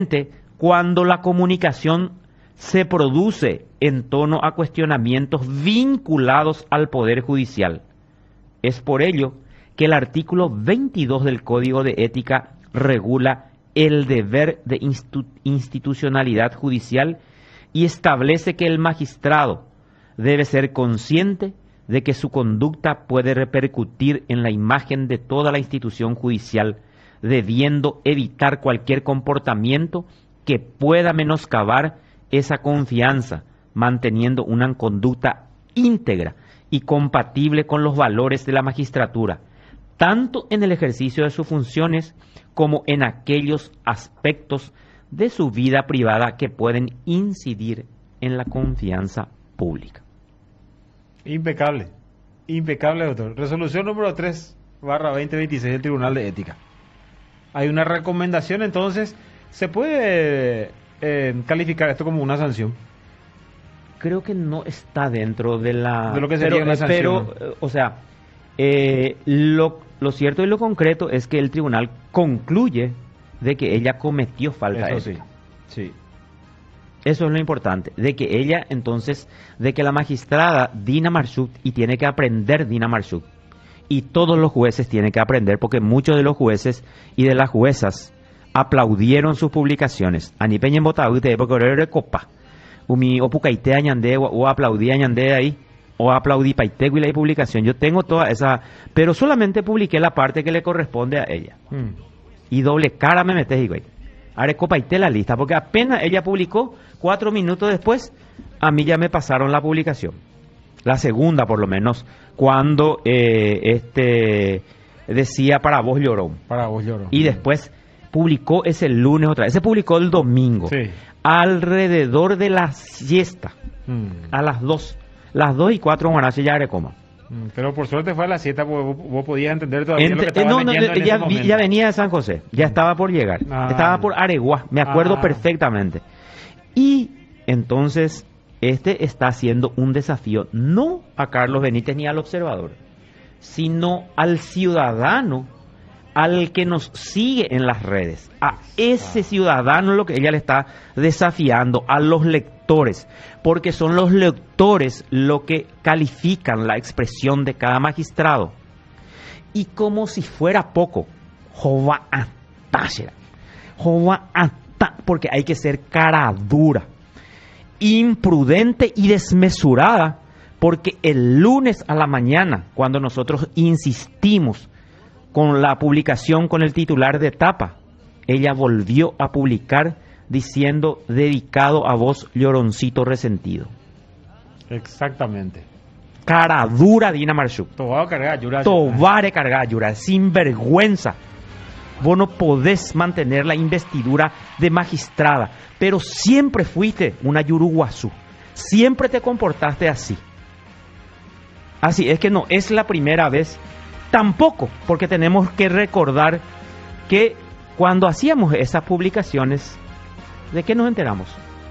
cuando la comunicación se produce en torno a cuestionamientos vinculados al Poder Judicial. Es por ello que el artículo 22 del Código de Ética regula el deber de institucionalidad judicial y establece que el magistrado debe ser consciente de que su conducta puede repercutir en la imagen de toda la institución judicial, debiendo evitar cualquier comportamiento que pueda menoscabar esa confianza, manteniendo una conducta íntegra y compatible con los valores de la magistratura, tanto en el ejercicio de sus funciones como en aquellos aspectos de su vida privada que pueden incidir en la confianza pública. Impecable, impecable, doctor. Resolución número 3/2026 del Tribunal de Ética. Hay una recomendación, entonces, ¿se puede calificar esto como una sanción? Creo que no está dentro de la... De lo que sería una sanción. Pero, o sea, lo cierto y lo concreto es que el tribunal concluye de que ella cometió falta ética. Sí. Eso es lo importante, de que ella entonces, de que la magistrada Dina Marchuk, y tiene que aprender Dina Marchuk, y todos los jueces tienen que aprender, porque muchos de los jueces y de las juezas aplaudieron sus publicaciones. Ani peñen botaute porque de copa. Umi opucaite añande o aplaudí añande ahí o aplaudí paitego y la publicación. Yo tengo toda esa, pero solamente publiqué la parte que le corresponde a ella. Y doble cara me metes, güey. Ahora copaité la lista, porque apenas ella publicó, 4 minutos después, a mí ya me pasaron la publicación. La segunda, por lo menos, cuando decía para vos llorón. Para vos llorón. Y después publicó ese lunes otra vez. Se publicó el domingo. Sí. Alrededor de la siesta. A las 2. Las 2:04 en Guarache ya coma. Pero por suerte fue a las 7, porque vos podías entender todavía lo que estaba leyendo en ese momento. Ya venía de San José, ya estaba por llegar, estaba por Areguá, me acuerdo perfectamente. Y entonces, está haciendo un desafío, no a Carlos Benítez ni al observador, sino al ciudadano, al que nos sigue en las redes. A ese ciudadano lo que ella le está desafiando, a los lectores, porque son los lectores lo que califican la expresión de cada magistrado. Y como si fuera poco, porque hay que ser cara dura, imprudente y desmesurada, porque el lunes a la mañana, cuando nosotros insistimos con la publicación con el titular de tapa, ella volvió a publicar diciendo dedicado a vos, lloroncito resentido. Exactamente. Cara dura Dina Marchuk. Tobare cargá Yura, sin vergüenza. Vos no podés mantener la investidura de magistrada, pero siempre fuiste una yuruguazú. Siempre te comportaste así. Así es que no es la primera vez. Tampoco, porque tenemos que recordar que cuando hacíamos esas publicaciones, ¿de qué nos enteramos?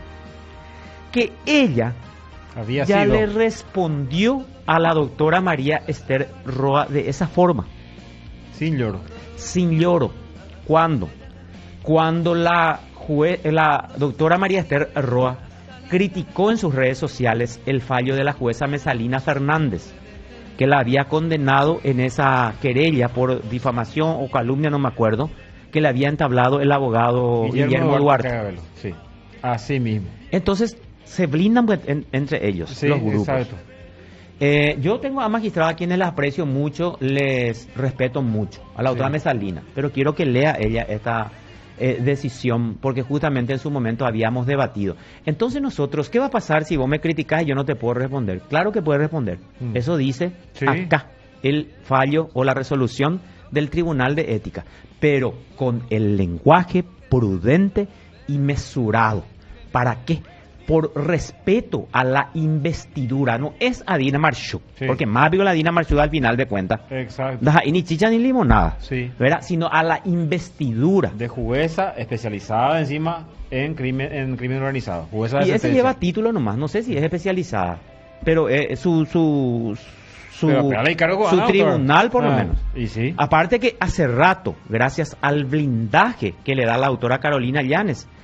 Que ella le respondió a la doctora María Esther Roa de esa forma. Sin lloro. Sin lloro. ¿Cuándo? Cuando la doctora María Esther Roa criticó en sus redes sociales el fallo de la jueza Mesalina Fernández, que la había condenado en esa querella por difamación o calumnia, no me acuerdo, que le había entablado el abogado Guillermo Duarte. Sí, así mismo. Entonces, se blindan entre ellos, los grupos. Exacto. Yo tengo a magistradas a quienes les aprecio mucho, les respeto mucho, a la doctora Mesalina, pero quiero que lea ella esta decisión, porque justamente en su momento habíamos debatido. Entonces nosotros, ¿qué va a pasar si vos me criticás y yo no te puedo responder? Claro que puedes responder. Eso dice acá el fallo o la resolución del Tribunal de Ética, pero con el lenguaje prudente y mesurado. ¿Para qué? Por respeto a la investidura, no es a Dina Marchuk, porque más digo la Dina Marchuk al final de cuentas. Exacto. Y ni chicha ni limonada, ¿verdad? Sino a la investidura. De jueza especializada encima en crimen organizado. Jueza de y ese sentencia. lleva título nomás, no sé si es especializada, pero su tribunal por lo menos. Y sí. Aparte que hace rato, gracias al blindaje que le da la autora Carolina Llanes,